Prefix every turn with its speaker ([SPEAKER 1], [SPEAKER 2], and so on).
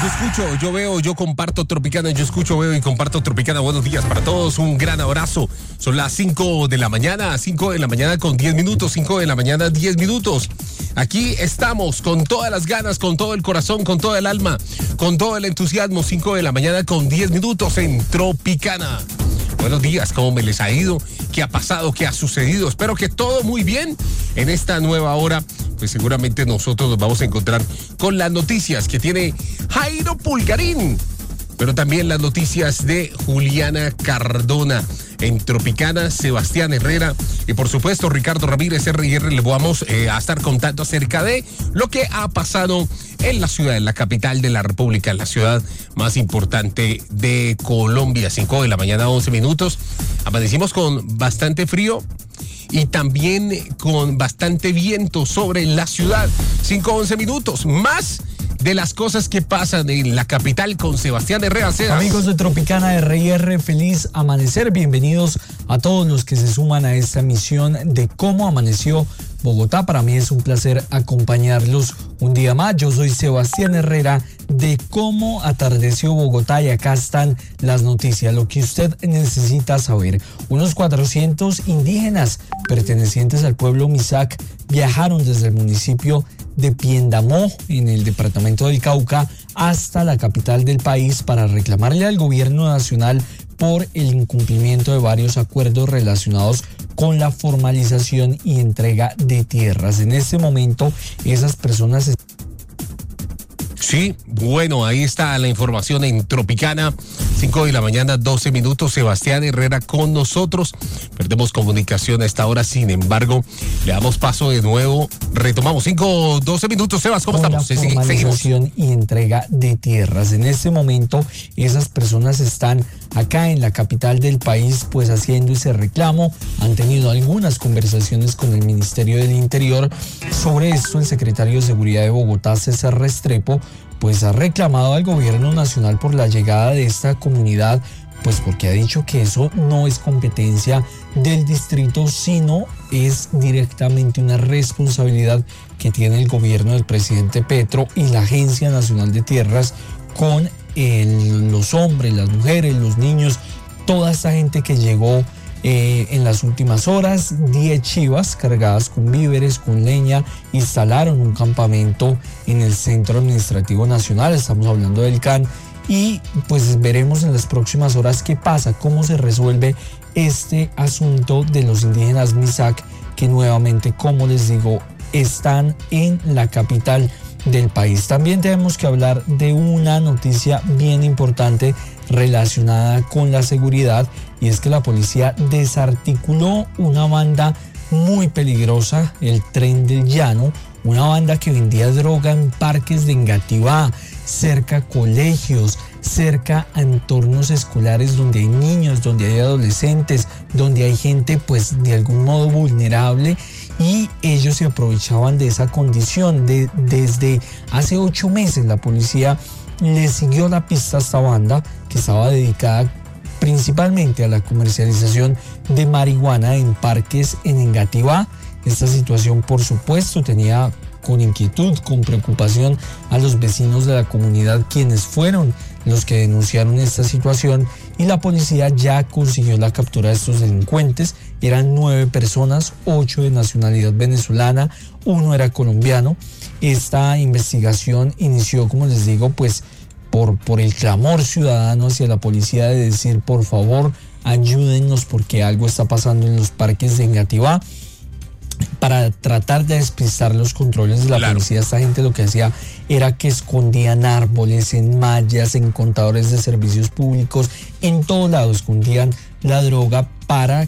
[SPEAKER 1] Yo escucho, yo veo, yo comparto Tropicana, yo escucho, veo y comparto Tropicana. Buenos días para todos, un gran abrazo. Son las 5 de la mañana, 5 de la mañana con 10 minutos, 5 de la mañana 10 minutos. Aquí estamos con todas las ganas, con todo el corazón, con todo el alma, con todo el entusiasmo. 5 de la mañana con 10 minutos en Tropicana. Buenos días, ¿cómo me les ha ido? ¿Qué ha pasado? ¿Qué ha sucedido? Espero que todo muy bien en esta nueva hora. Pues seguramente nosotros nos vamos a encontrar con las noticias que tiene Jairo Pulgarín, pero también las noticias de Juliana Cardona. En Tropicana, Sebastián Herrera y por supuesto Ricardo Ramírez R&R. Le vamos a estar contando acerca de lo que ha pasado en la ciudad, en la capital de la República, en la ciudad más importante de Colombia. 5 de la mañana, 11 minutos. Amanecimos con bastante frío y también con bastante viento sobre la ciudad. 5-11 minutos. Más de las cosas que pasan en la capital con Sebastián Herrera.
[SPEAKER 2] Amigos de Tropicana R&R, feliz amanecer. Bienvenidos a todos los que se suman a esta emisión de Cómo Amaneció Bogotá. Para mí es un placer acompañarlos un día más. Yo soy Sebastián Herrera de Cómo Atardeció Bogotá y acá están las noticias, lo que usted necesita saber. Unos 400 indígenas pertenecientes al pueblo Misak viajaron desde el municipio de Piendamó, en el departamento del Cauca, hasta la capital del país para reclamarle al gobierno nacional por el incumplimiento de varios acuerdos relacionados con la formalización y entrega de tierras. En este momento, esas personas...
[SPEAKER 1] Sí, bueno, ahí está la información en Tropicana. 5 de la mañana, 12 minutos. Sebastián Herrera con nosotros. Perdemos comunicación a esta hora, sin embargo, le damos paso de nuevo. Retomamos 12 minutos. Sebas, ¿cómo estamos?
[SPEAKER 2] La formalización y entrega de tierras. En este momento, esas personas están acá en la capital del país, pues haciendo ese reclamo. Han tenido algunas conversaciones con el Ministerio del Interior. Sobre esto, el secretario de Seguridad de Bogotá, César Restrepo, pues ha reclamado al gobierno nacional por la llegada de esta comunidad, pues porque ha dicho que eso no es competencia del distrito, sino es directamente una responsabilidad que tiene el gobierno del presidente Petro y la Agencia Nacional de Tierras con los hombres, las mujeres, los niños, toda esta gente que llegó en las últimas horas. 10 chivas cargadas con víveres, con leña, instalaron un campamento en el Centro Administrativo Nacional, estamos hablando del CAN, y pues veremos en las próximas horas qué pasa, cómo se resuelve este asunto de los indígenas Misak, que nuevamente, como les digo, están en la capital del país. También tenemos que hablar de una noticia bien importante relacionada con la seguridad, y es que la policía desarticuló una banda muy peligrosa, el Tren del Llano, una banda que vendía droga en parques de Engativá, cerca a colegios, cerca a entornos escolares donde hay niños, donde hay adolescentes, donde hay gente pues de algún modo vulnerable, y ellos se aprovechaban de esa condición. Desde hace 8 meses la policía le siguió la pista a esta banda que estaba dedicada principalmente a la comercialización de marihuana en parques en Engativá. Esta situación, por supuesto, tenía con inquietud, con preocupación a los vecinos de la comunidad, quienes fueron los que denunciaron esta situación, y la policía ya consiguió la captura de estos delincuentes. Eran 9 personas, 8 de nacionalidad venezolana, 1 era colombiano. Esta investigación inició, como les digo, pues por el clamor ciudadano hacia la policía de decir, por favor, ayúdennos porque algo está pasando en los parques de Engativá. Para tratar de despistar los controles de la policía, esta gente lo que hacía era que escondían árboles, en mallas, en contadores de servicios públicos, en todo lado escondían la droga para